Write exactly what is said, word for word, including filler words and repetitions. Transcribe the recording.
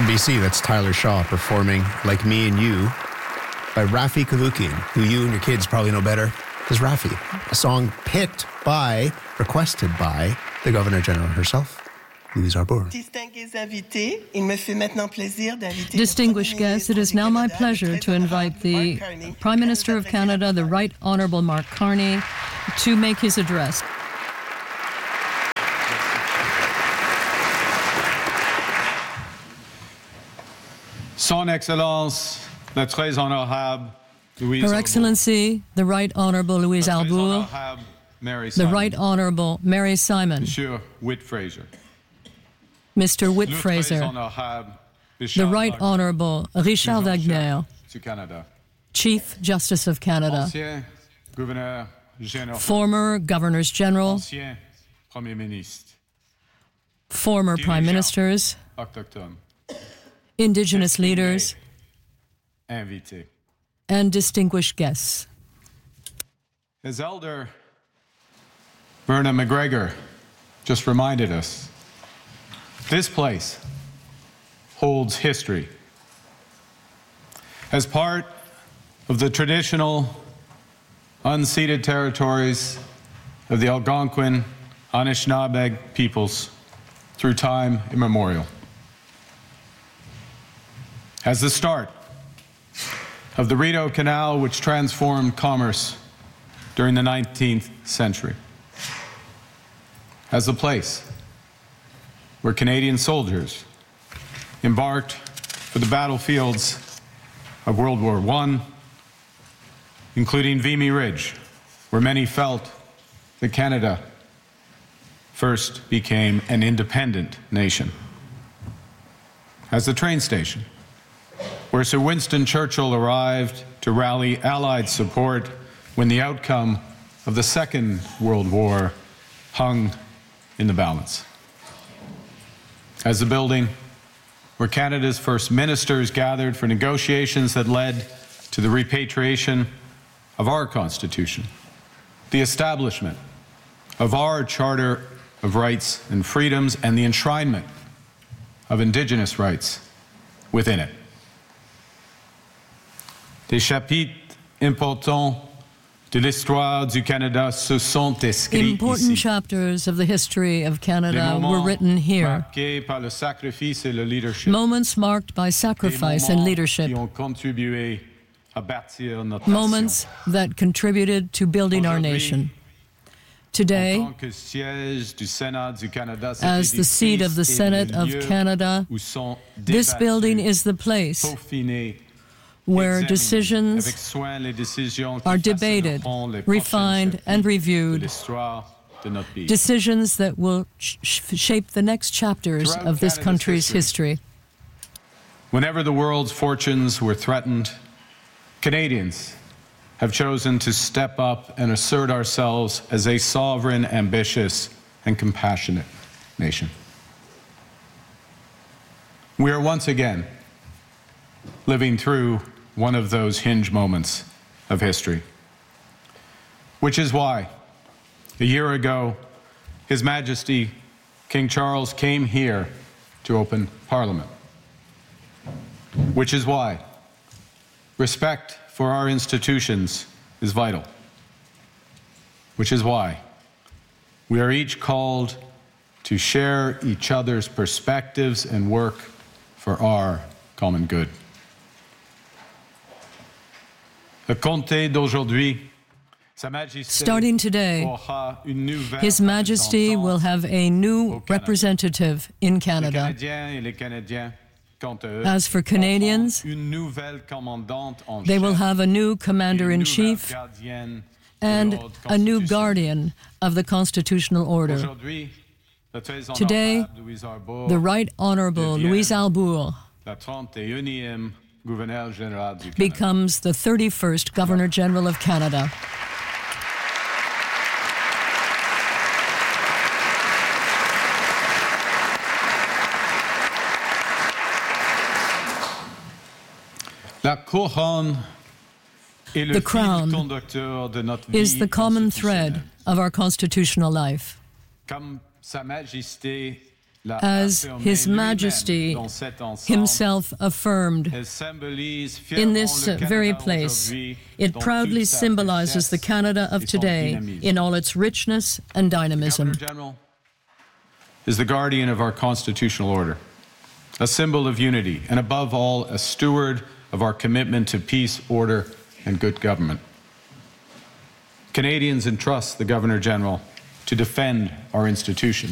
From B C, that's Tyler Shaw performing Like Me and You by Rafi Kavukian, who you and your kids probably know better as Rafi. A song picked by, requested by, the Governor General herself, Louise Arbour. Distinguished guests, it is now my pleasure to invite the Prime Minister of Canada, the Right Honourable Mark Carney, to make his address. Son Excellence, la très honorable Louise Her Excellency, the Right Honourable Louise Arbour, the Right Honourable Mary Simon, Monsieur Whit Fraser, Mister Whit Fraser, the Right Honourable Richard Wagner, Chief Justice of Canada, former Governors General, former Prime Ministers, Indigenous leaders, and distinguished guests. As Elder Verna McGregor just reminded us, this place holds history. As part of the traditional unceded territories of the Algonquin Anishinaabe peoples through time immemorial. As the start of the Rideau Canal, which transformed commerce during the nineteenth century. As the place where Canadian soldiers embarked for the battlefields of World War One, including Vimy Ridge, where many felt that Canada first became an independent nation. As the train station, where Sir Winston Churchill arrived to rally Allied support when the outcome of the Second World War hung in the balance. As the building where Canada's first ministers gathered for negotiations that led to the repatriation of our Constitution, the establishment of our Charter of Rights and Freedoms, and the enshrinement of Indigenous rights within it. Des chapitres importants de l'histoire du Canada se sont écrits Important ici. chapters of the history of Canada were written here. Par le sacrifice et le leadership. Moments marked by sacrifice and leadership. Qui ont contribué à bâtir notre Moments nation. that contributed to building our nation. Today, En tant que siège du Sénat du Canada, as the seat of the Senate of Canada, this building is the place where decisions are debated, refined, and reviewed, decisions that will sh- shape the next chapters of this country's history. Whenever the world's fortunes were threatened, Canadians have chosen to step up and assert ourselves as a sovereign, ambitious, and compassionate nation. We are once again living through one of those hinge moments of history, which is why a year ago, His Majesty King Charles came here to open Parliament, which is why respect for our institutions is vital, which is why we are each called to share each other's perspectives and work for our common good. Starting today, His Majesty will have a new representative in Canada. As for Canadians, they will have a new Commander-in-Chief and a new guardian of the constitutional order. Today, the Right Honourable Louise Arbour becomes the thirty-first Governor-General of Canada. The crown is the common thread of our constitutional life. as His Majesty himself affirmed. In this very place, it proudly symbolizes the Canada of today in all its richness and dynamism. The Governor General is the guardian of our constitutional order, a symbol of unity, and above all, a steward of our commitment to peace, order, and good government. Canadians entrust the Governor General to defend our institutions.